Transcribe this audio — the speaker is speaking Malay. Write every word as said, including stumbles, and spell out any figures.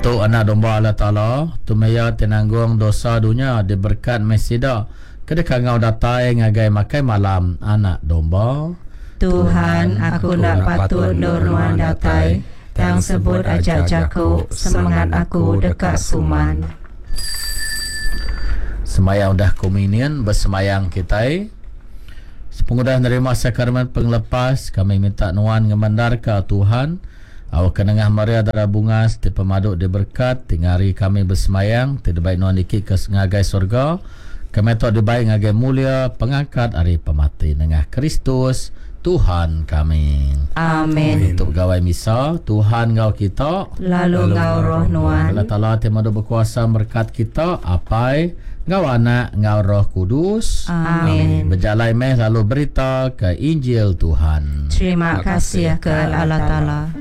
Untuk anak domba Allah Ta'ala, tumaya tenanggung dosa dunia diberkat mesida. Kedekah ngau datai ngagai makai malam anak domba. Tuhan, aku nak patut nuruan datai, tang sebut ajak jaku, semangat aku dekat suman. Semayang dah komunion, bersemayang kita. Sepengudah menerima sakramen penglepas, kami minta nuan ngemandar ke Tuhan. Awak kenengah Maria darah bunga, setiap pemaduk diberkat, tingari kami bersemayang, tidak baik nuan dikit ke ngagai surga. Kami tak dibaik ngagai mulia, pengangkat hari pemati nengah Kristus, Tuhan kami. Amin. Untuk pegawai misa, Tuhan ngau kita, lalu ngau roh nuan. Allah Ta'ala temadu berkuasa berkat kita, apai, ngau anak, ngau roh kudus. Amin. Berjalan meh lalu berita ke Injil Tuhan. Terima kasih ke Allah Ta'ala.